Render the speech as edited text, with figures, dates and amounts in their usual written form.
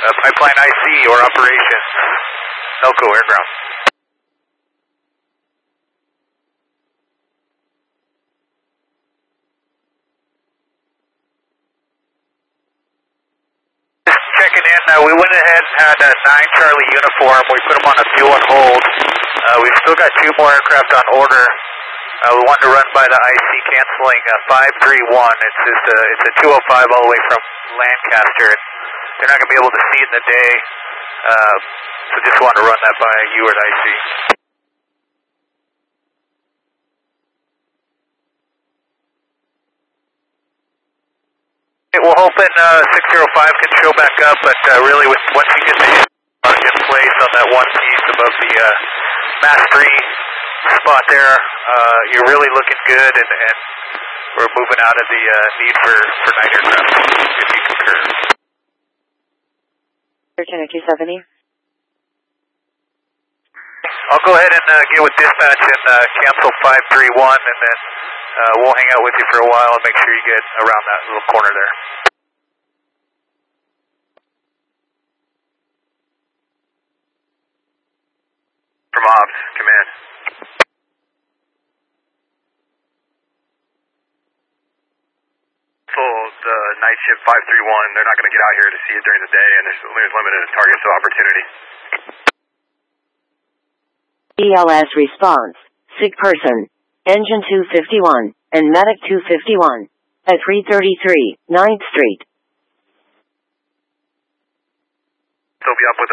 Pipeline IC or operations. Elko Air Ground. Just checking in. We went ahead and had 9 Charlie uniform. We put them on a fuel and hold. We've still got 2 more aircraft on order. We wanted to run by the IC canceling 531. It's a 205 all the way from Lancaster. They're not going to be able to see it in the day, so just wanted to run that by you at IC. We're hoping 605 can show back up, but really once you get the in place on that one piece above the Mass 3 spot there, you're really looking good, and we're moving out of the need for night aircraft, if you concur. Virginia 270. I'll go ahead and get with dispatch and cancel 531, and then we'll hang out with you for a while and make sure you get around that little corner there. From Ops, command. The night shift 531, they're not going to get out here to see it during the day, and there's limited targets of opportunity. ELS response. Sick person. Engine 251 and Medic 251 at 333 9th Street. They'll be up with